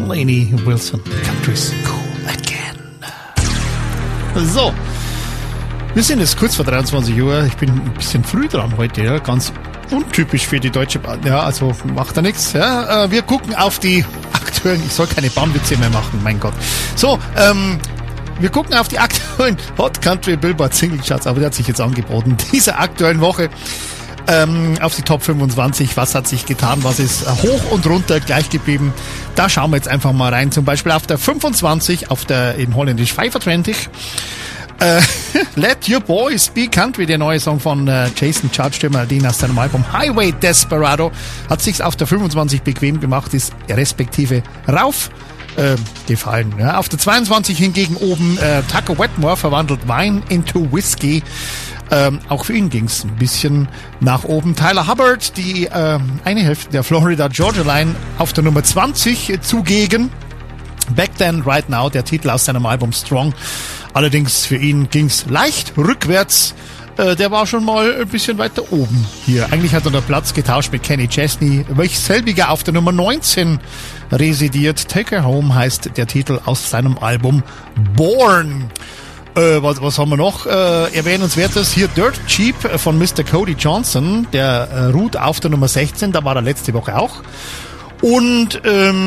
Lainey Wilson, Country's Cool Again. So, wir sind jetzt kurz vor 23 Uhr. Ich bin ein bisschen früh dran heute, ja, ganz untypisch für die deutsche Bahn. Ja, also macht da nichts. Ja, wir gucken auf die aktuellen, ich soll keine Bahnwitze mehr machen, mein Gott. So, wir gucken auf die aktuellen Hot Country Billboard Single Charts, aber der hat sich jetzt angeboten, dieser aktuellen Woche. Auf die Top 25, was hat sich getan, was ist hoch und runter gleich geblieben. Da schauen wir jetzt einfach mal rein. Zum Beispiel auf der 25, auf der in Holländisch 25. Let Your Boys Be Country, der neue Song von Jason Charles-Dean aus seinem Album Highway Desperado, hat sich auf der 25 bequem gemacht, ist respektive rauf gefallen. Ja. Auf der 22 hingegen oben Taco Wetmore verwandelt Wine into Whiskey. Auch für ihn ging's ein bisschen nach oben. Tyler Hubbard, die eine Hälfte der Florida Georgia Line, auf der Nummer 20 zugegen. Back Then, Right Now, der Titel aus seinem Album Strong. Allerdings für ihn ging's leicht rückwärts. Der war schon mal ein bisschen weiter oben hier. Eigentlich hat er den Platz getauscht mit Kenny Chesney, welch selbiger auf der Nummer 19 residiert. Take Her Home heißt der Titel aus seinem Album Born. Was haben wir noch? Erwähnenswertes hier Dirt Cheap von Mr. Cody Johnson. Der ruht auf der Nummer 16, da war er letzte Woche auch. Und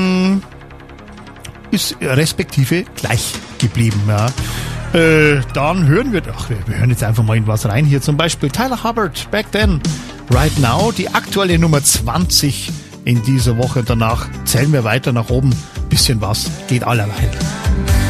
ist respektive gleich geblieben. Ja. Dann hören wir hören jetzt einfach mal in was rein. Hier zum Beispiel Tyler Hubbard, Back Then, Right Now. Die aktuelle Nummer 20 in dieser Woche. Danach zählen wir weiter nach oben. Bisschen was geht allerweil.